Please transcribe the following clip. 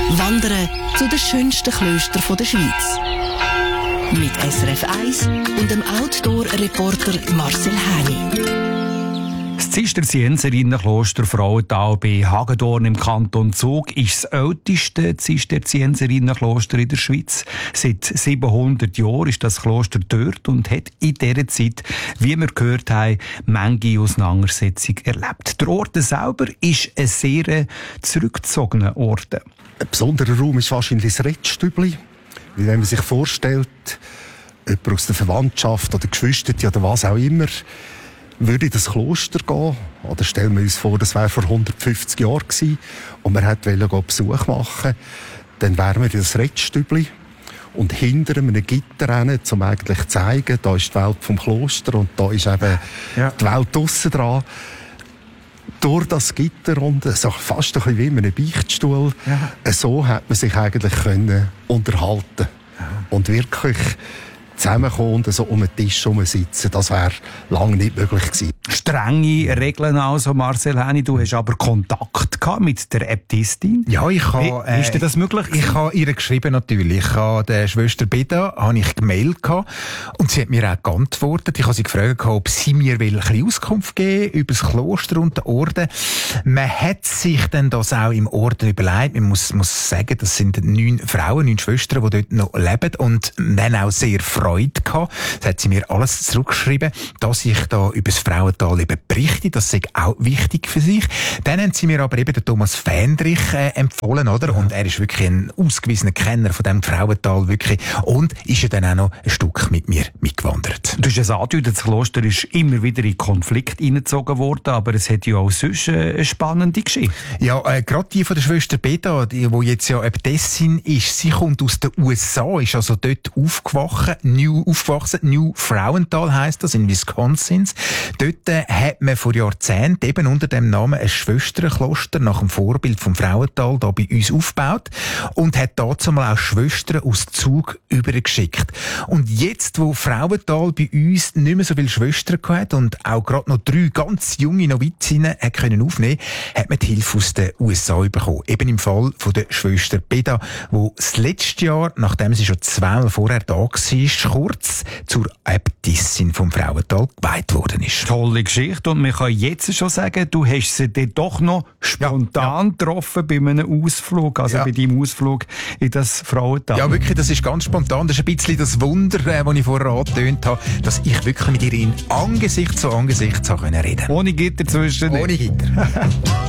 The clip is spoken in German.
Wandern zu den schönsten Klöstern der Schweiz. Mit SRF 1 und dem Outdoor-Reporter Marcel Häni. Das Zisterzienserinnenkloster Frauental bei Hagedorn im Kanton Zug ist das älteste Zisterzienserinnenkloster in der Schweiz. Seit 700 Jahren ist das Kloster dort und hat in dieser Zeit, wie wir gehört haben, manche Auseinandersetzung erlebt. Der Ort selber ist ein sehr zurückgezogener Ort. Ein besonderer Raum ist wahrscheinlich das Rettstübli. Wenn man sich vorstellt, jemand aus der Verwandtschaft oder Geschwister oder was auch immer, würde in das Kloster gehen, oder stellen wir uns vor, das wäre vor 150 Jahren gewesen, und man wollte Besuch machen, dann wären wir in das Rettstübli und hinter einem Gitter hin, um eigentlich zu zeigen, da ist die Welt vom Kloster und da ist eben die Welt draussen dran. Durch das Gitter und so fast ein bisschen wie in einem Beichtstuhl, so hat man sich eigentlich können unterhalten und wirklich zusammenkommen und so um den Tisch sitzen, das wäre lange nicht möglich gewesen. Strenge Regeln also, Marcel Häni. Du hast aber Kontakt gehabt mit der Äbtissin. Ja, ich habe... Wie ist dir das möglich? Ich habe ihr geschrieben natürlich. Ich habe der Schwester Beda gemailt gehabt und sie hat mir auch geantwortet. Ich habe sie gefragt, ob sie mir ein bisschen Auskunft geben über das Kloster und den Orden. Man hat sich dann das auch im Orden überlegt. Man muss sagen, das sind 9 Frauen, 9 Schwestern, die dort noch leben und dann auch sehr Freude gehabt. Das hat sie mir alles zurückgeschrieben, dass ich da über das Frauental eben berichte. Das ist auch wichtig für sich. Dann haben sie mir aber eben den Thomas Fendrich empfohlen, oder? Und er ist wirklich ein ausgewiesener Kenner von diesem Frauental, wirklich. Und ist ja dann auch noch ein Stück mit mir mitgewandert. Du hast es angedeutet, das Kloster ist immer wieder in Konflikt hineingezogen worden, aber es hat ja auch sonst eine spannende Geschichte. Ja, gerade die von der Schwester Beda, die jetzt ja Äbtissin ist, sie kommt aus den USA, ist also dort aufgewachsen, New Frauental heisst das, in Wisconsin. Dort hat man vor Jahrzehnten eben unter dem Namen ein Schwesternkloster nach dem Vorbild vom Frauental da bei uns aufgebaut und hat dazu mal auch Schwestern aus Zug übergeschickt. Und jetzt, wo Frauental bei uns nicht mehr so viele Schwestern hat und auch gerade noch 3 ganz junge Novizinnen können aufnehmen, hat man die Hilfe aus den USA bekommen. Eben im Fall von der Schwester Beda, wo das letzte Jahr, nachdem sie schon 2 Mal vorher da war, kurz zur Äbtissin vom Frauental geweiht worden ist. Tolle Geschichte, und man kann jetzt schon sagen, du hast sie dann doch noch spontan getroffen bei einem Ausflug, also bei deinem Ausflug in das Frauental. Ja, wirklich, das ist ganz spontan. Das ist ein bisschen das Wunder, das ich vorher angetönt habe, dass ich wirklich mit ihr in Angesicht zu Angesicht reden konnte. Ohne Gitter zwischen. Ohne Gitter.